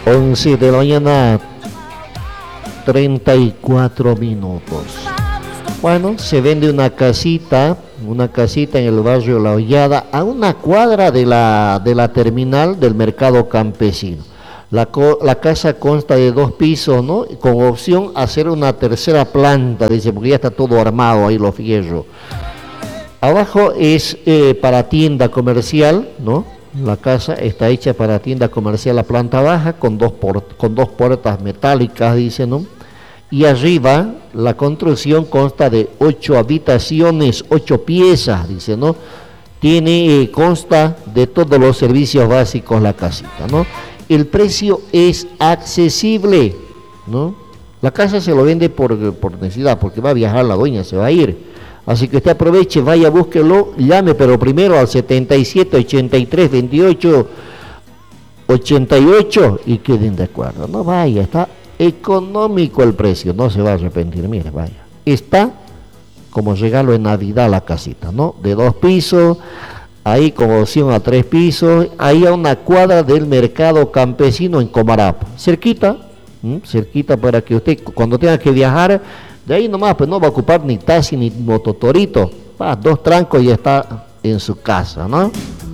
11 de la mañana, 34 minutos. Bueno, se vende una casita en el barrio La Hollada, a una cuadra de la terminal del mercado campesino. La casa consta de 2 pisos, ¿no? Con opción a hacer una tercera planta, dice, porque ya está todo armado ahí, los fierros. Abajo es para tienda comercial, ¿no? La casa está hecha para tienda comercial, la planta baja, con dos puertas metálicas, dice, ¿no? Y arriba la construcción consta de 8 habitaciones, 8 piezas, dice, ¿no? Consta de todos los servicios básicos la casita, ¿no? El precio es accesible, ¿no? La casa se lo vende por necesidad, porque va a viajar la dueña, se va a ir. Así que usted aproveche, vaya, búsquelo, llame, pero primero al 77 83 28 88 y queden de acuerdo. No vaya, está económico el precio, no se va a arrepentir, mire, vaya. Está como regalo en Navidad la casita, ¿no? De 2 pisos, ahí con opción a 3 pisos, ahí a una cuadra del mercado campesino en Comarapa. Cerquita, cerquita para que usted cuando tenga que viajar, de ahí nomás, pues no va a ocupar ni taxi ni mototorito. 2 trancos y ya está en su casa, ¿no?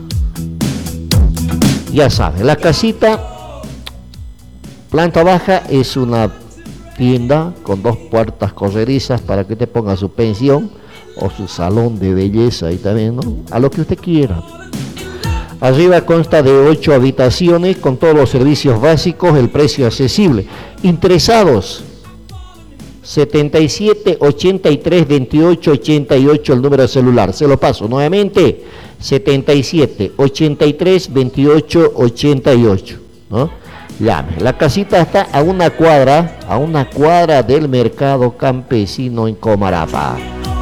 Ya sabe, la casita, planta baja, es una tienda con 2 puertas corredizas para que usted ponga su pensión o su salón de belleza ahí también, ¿no? A lo que usted quiera. Arriba consta de 8 habitaciones con todos los servicios básicos, el precio accesible. Interesados, 77 83 28 88 el número de celular, se lo paso nuevamente, 77 83 28 88, ¿no? Llame. La casita está a una cuadra del mercado campesino en Comarapa.